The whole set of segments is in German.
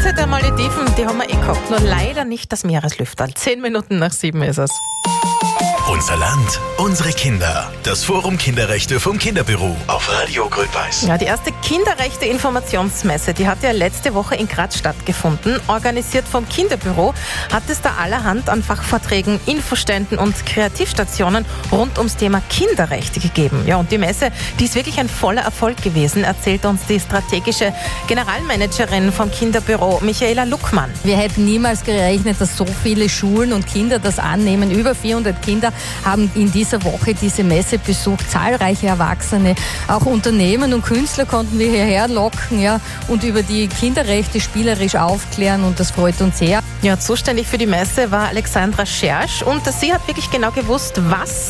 Insel der Malediven, die haben wir gehabt, nur leider nicht das Meereslüfterl. 10 Minuten nach 7 ist es. Unser Land, unsere Kinder. Das Forum Kinderrechte vom Kinderbüro auf Radio Grün-Weiß. Ja, die erste Kinderrechte-Informationsmesse, die hat ja letzte Woche in Graz stattgefunden. Organisiert vom Kinderbüro hat es da allerhand an Fachvorträgen, Infoständen und Kreativstationen rund ums Thema Kinderrechte gegeben. Ja, und die Messe, die ist wirklich ein voller Erfolg gewesen, erzählt uns die strategische Generalmanagerin vom Kinderbüro, Michaela Luckmann. Wir hätten niemals gerechnet, dass so viele Schulen und Kinder das annehmen. Über 400 Kinder haben in dieser Woche diese Messe besucht. Zahlreiche Erwachsene, auch Unternehmen und Künstler konnten wir hierher locken, ja, und über die Kinderrechte spielerisch aufklären, und das freut uns sehr. Ja, zuständig für die Messe war Alexandra Schersch, und sie hat wirklich genau gewusst,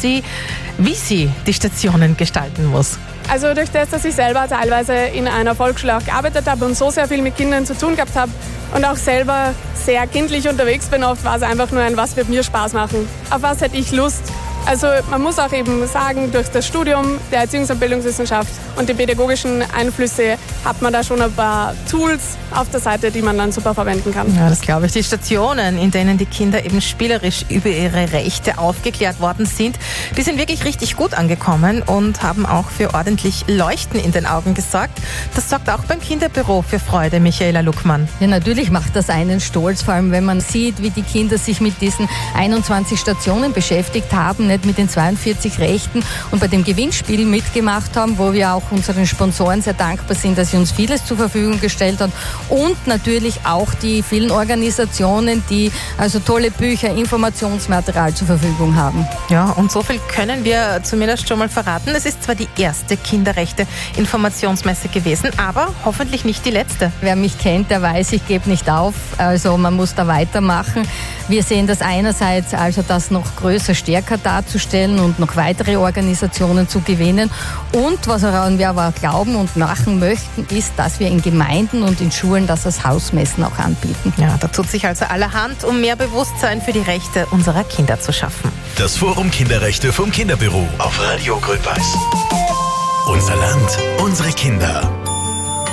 wie sie die Stationen gestalten muss. Also durch das, dass ich selber teilweise in einer Volksschule auch gearbeitet habe und so sehr viel mit Kindern zu tun gehabt habe und auch selber sehr kindlich unterwegs bin, oft war es einfach nur ein, was wird mir Spaß machen, auf was hätte ich Lust. Also man muss auch eben sagen, durch das Studium der Erziehungs- und Bildungswissenschaft und die pädagogischen Einflüsse hat man da schon ein paar Tools auf der Seite, die man dann super verwenden kann. Ja, das glaube ich. Die Stationen, in denen die Kinder eben spielerisch über ihre Rechte aufgeklärt worden sind, die sind wirklich richtig gut angekommen und haben auch für ordentlich Leuchten in den Augen gesorgt. Das sorgt auch beim Kinderbüro für Freude, Michaela Luckmann. Ja, natürlich macht das einen stolz, vor allem wenn man sieht, wie die Kinder sich mit diesen 21 Stationen beschäftigt haben, nicht mit den 42 Rechten, und bei dem Gewinnspiel mitgemacht haben, wo wir auch unseren Sponsoren sehr dankbar sind, dass sie uns vieles zur Verfügung gestellt haben, und natürlich auch die vielen Organisationen, die also tolle Bücher, Informationsmaterial zur Verfügung haben. Ja, und so viel können wir zumindest schon mal verraten. Es ist zwar die erste Kinderrechte-Informationsmesse gewesen, aber hoffentlich nicht die letzte. Wer mich kennt, der weiß, ich gebe nicht auf. Also man muss da weitermachen. Wir sehen das einerseits, also das noch größer, stärker darzustellen und noch weitere Organisationen zu gewinnen. Und was wir aber glauben und machen möchten, ist, dass wir in Gemeinden und in Schulen das als Hausmessen auch anbieten. Ja, da tut sich also allerhand, um mehr Bewusstsein für die Rechte unserer Kinder zu schaffen. Das Forum Kinderrechte vom Kinderbüro auf Radio Grün-Weiß. Unser Land, unsere Kinder.